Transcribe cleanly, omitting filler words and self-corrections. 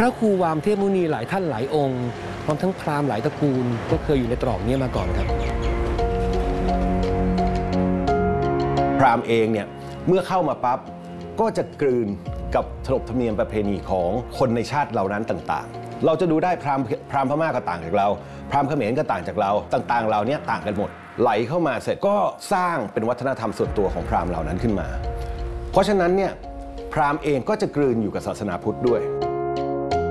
ระครูวามเทพมุนีหลายท่านหลายองค์พร้อมทั้งพราหมณ์หลายตระกูลก็เคยอยู่ในตรอกนี้มาก่อนครับพราหมณ์เองเนี่ยเมื่อเข้ามาปั๊บก็จะกลืนกับขนบธรรมเนียมประเพณีของคนในชาติเหล่านั้นต่างๆเราจะดูได้พราหมณ์พม่าก็ต่างจากเราพราหมณ์เขมรก็ต่างจากเราต่างๆเราเนี่ยต่างกันหมดไหลเข้ามาเสร็จก็สร้างเป็นวัฒนธรรมส่วนตัวของพราหมณ์เหล่านั้นขึ้นมาเพราะฉะนั้นเนี่ยพราหมณ์เองก็จะกลืนอยู่กับศาสนาพุทธด้วย